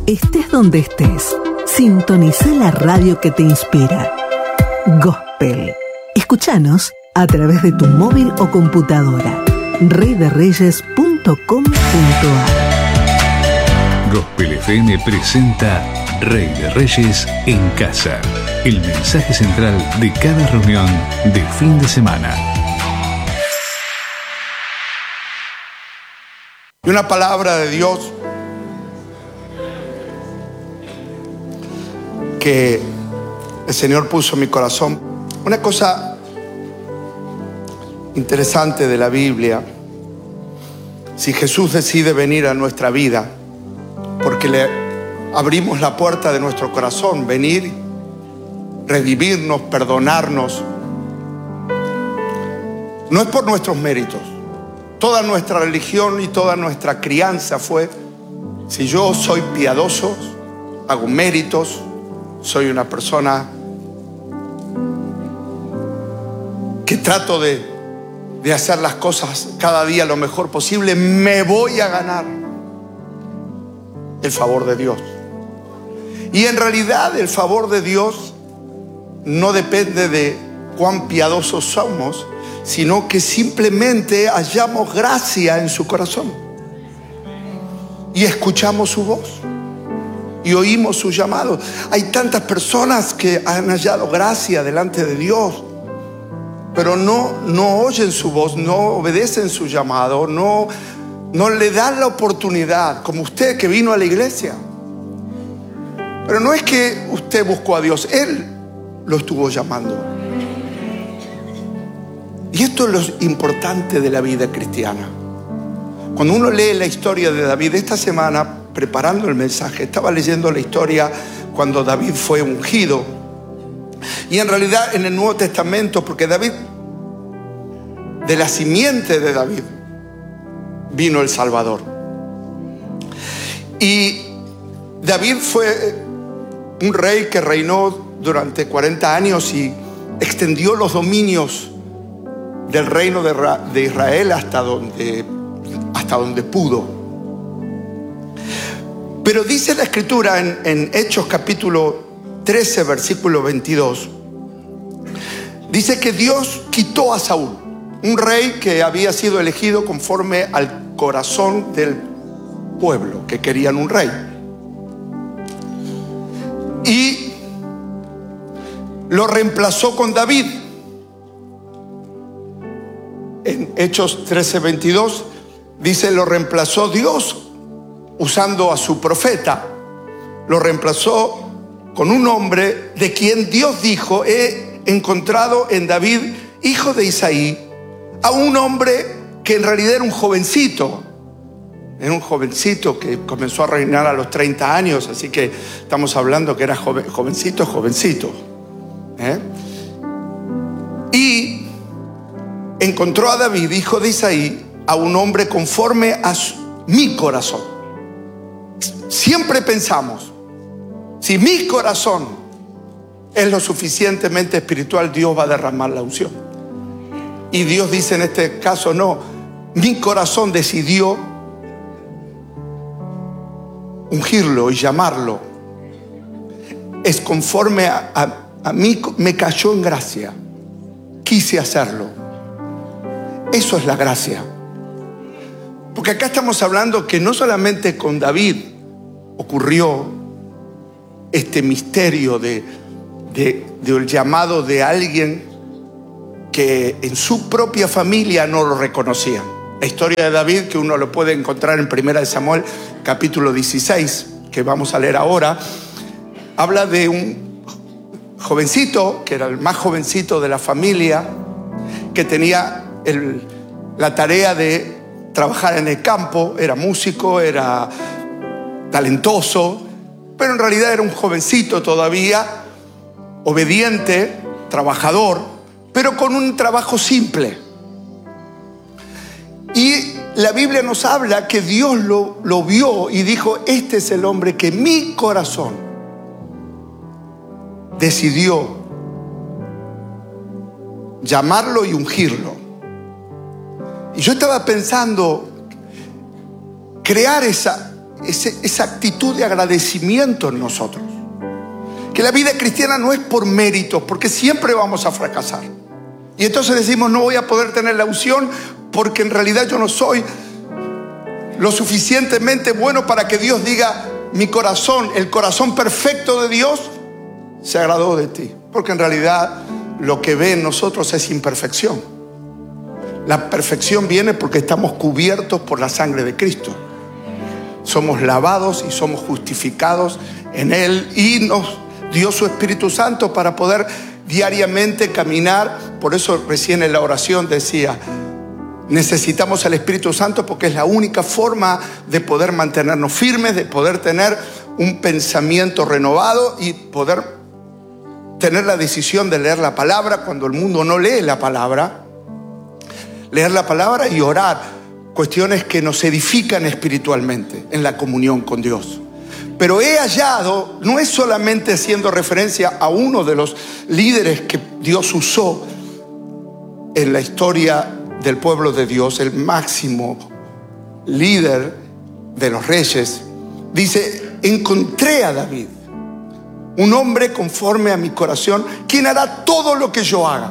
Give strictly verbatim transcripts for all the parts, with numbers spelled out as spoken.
Estés donde estés, sintoniza la radio que te inspira. Gospel. Escúchanos a través de tu móvil o computadora. rey de reyes punto com punto a r. Gospel F M presenta Rey de Reyes en Casa. El mensaje central de cada reunión de fin de semana. Y una palabra de Dios que el Señor puso en mi corazón. Una cosa interesante de la Biblia: si Jesús decide venir a nuestra vida, porque le abrimos la puerta de nuestro corazón, venir, redimirnos, perdonarnos, no es por nuestros méritos. Toda nuestra religión y toda nuestra crianza fue: si yo soy piadoso, hago méritos, soy una persona que trato de, de hacer las cosas cada día lo mejor posible, me voy a ganar el favor de Dios. Y en realidad el favor de Dios no depende de cuán piadosos somos, sino que simplemente hallamos gracia en su corazón y escuchamos su voz y oímos su llamado. Hay tantas personas que han hallado gracia delante de Dios, pero no, no oyen su voz, no obedecen su llamado, no, no le dan la oportunidad, como usted que vino a la iglesia. Pero no es que usted buscó a Dios, Él lo estuvo llamando. Y esto es lo importante de la vida cristiana. Cuando uno lee la historia de David, esta semana, preparando el mensaje, estaba leyendo la historia cuando David fue ungido. Y en realidad en el Nuevo Testamento, porque David, de la simiente de David, vino el Salvador. Y David fue un rey que reinó durante cuarenta años y extendió los dominios del reino de Israel hasta donde, hasta donde pudo. Pero dice la Escritura en, en Hechos capítulo trece, versículo veintidós, dice que Dios quitó a Saúl, un rey que había sido elegido conforme al corazón del pueblo, que querían un rey. Y lo reemplazó con David. En Hechos trece, veintidós dice: lo reemplazó Dios usando a su profeta. Lo reemplazó con un hombre de quien Dios dijo: he encontrado en David, hijo de Isaí, a un hombre que en realidad era un jovencito. Era un jovencito que comenzó a reinar a los treinta años, así que estamos hablando que era joven, jovencito, jovencito. ¿Eh? Y encontró a David, hijo de Isaí, a un hombre conforme a su, mi corazón. Siempre pensamos, si mi corazón es lo suficientemente espiritual, Dios va a derramar la unción. Y Dios dice en este caso: no, mi corazón decidió ungirlo y llamarlo. Es conforme a, a, a mí, me cayó en gracia, quise hacerlo. Eso es la gracia. Porque acá estamos hablando que no solamente con David ocurrió este misterio de, de, del llamado de alguien que en su propia familia no lo reconocían. La historia de David, que uno lo puede encontrar en Primera de Samuel capítulo dieciséis, que vamos a leer ahora, habla de un jovencito que era el más jovencito de la familia, que tenía el, la tarea de trabajar en el campo. Era músico, era talentoso, pero en realidad era un jovencito todavía, obediente, trabajador, pero con un trabajo simple. Y la Biblia nos habla que Dios lo, lo vio y dijo: este es el hombre que mi corazón decidió llamarlo y ungirlo. Y yo estaba pensando, crear esa, ese, esa actitud de agradecimiento en nosotros. Que la vida cristiana no es por méritos, porque siempre vamos a fracasar. Y entonces decimos, no voy a poder tener la unción porque en realidad yo no soy lo suficientemente bueno para que Dios diga, mi corazón, el corazón perfecto de Dios se agradó de ti. Porque en realidad lo que ve en nosotros es imperfección. La perfección viene porque estamos cubiertos por la sangre de Cristo. Somos lavados y somos justificados en Él, y nos dio su Espíritu Santo para poder diariamente caminar. Por eso recién en la oración decía, necesitamos al Espíritu Santo porque es la única forma de poder mantenernos firmes, de poder tener un pensamiento renovado y poder tener la decisión de leer la palabra cuando el mundo no lee la palabra. Leer la palabra y orar cuestiones que nos edifican espiritualmente en la comunión con Dios. Pero he hallado, no es solamente haciendo referencia a uno de los líderes que Dios usó en la historia del pueblo de Dios, el máximo líder de los reyes. Dice, encontré a David, un hombre conforme a mi corazón, quien hará todo lo que yo haga.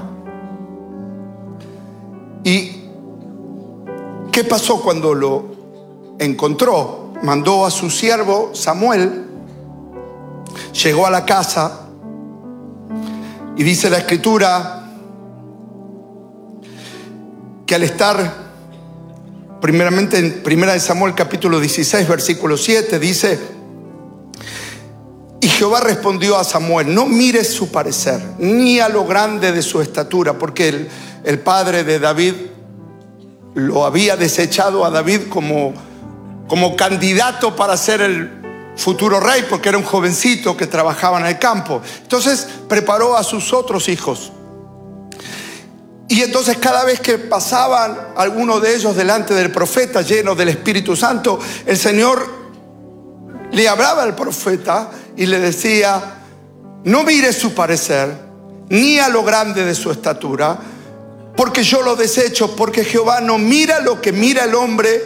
¿Y qué pasó cuando lo encontró? Mandó a su siervo Samuel, llegó a la casa y dice la Escritura que al estar primeramente en Primera de Samuel capítulo dieciséis versículo siete dice, y Jehová respondió a Samuel, no mires su parecer ni a lo grande de su estatura, porque el, el padre de David lo había desechado a David como, como candidato para ser el futuro rey, porque era un jovencito que trabajaba en el campo. Entonces preparó a sus otros hijos. Y entonces cada vez que pasaban algunos de ellos delante del profeta lleno del Espíritu Santo, el Señor le hablaba al profeta y le decía, no mires su parecer ni a lo grande de su estatura, porque yo lo desecho, porque Jehová no mira lo que mira el hombre,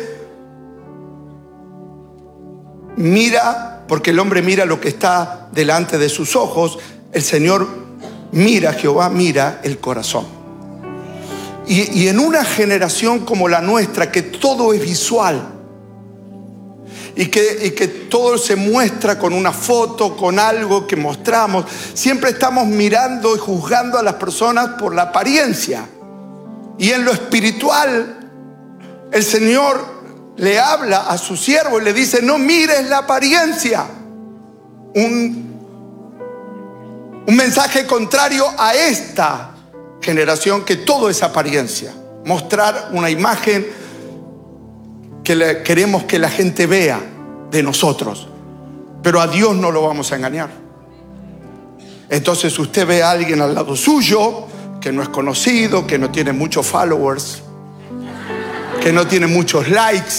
mira, porque el hombre mira lo que está delante de sus ojos, el Señor mira, Jehová mira el corazón. Y, y en una generación como la nuestra, que todo es visual, y que, y que todo se muestra con una foto, con algo que mostramos, siempre estamos mirando y juzgando a las personas por la apariencia. Y en lo espiritual, el Señor le habla a su siervo y le dice, no mires la apariencia. Un, un mensaje contrario a esta generación, que todo es apariencia. Mostrar una imagen que le, queremos que la gente vea de nosotros. Pero a Dios no lo vamos a engañar. Entonces usted ve a alguien al lado suyo que no es conocido, que no tiene muchos followers, que no tiene muchos likes,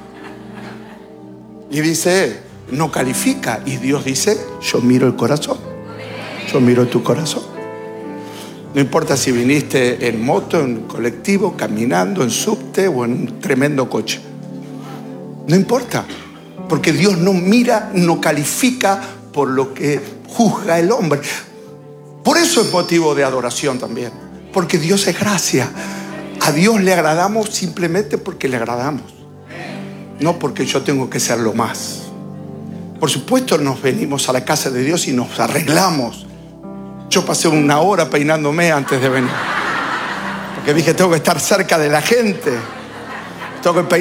y dice, no califica. Y Dios dice, yo miro el corazón, yo miro tu corazón. No importa si viniste en moto, en colectivo, caminando, en subte o en un tremendo coche. No importa, porque Dios no mira, no califica por lo que juzga el hombre. Por eso es motivo de adoración también, porque Dios es gracia. A Dios le agradamos simplemente porque le agradamos, no porque yo tengo que ser lo más. Por supuesto nos venimos a la casa de Dios y nos arreglamos. Yo pasé una hora peinándome antes de venir, porque dije, tengo que estar cerca de la gente, tengo que peinar.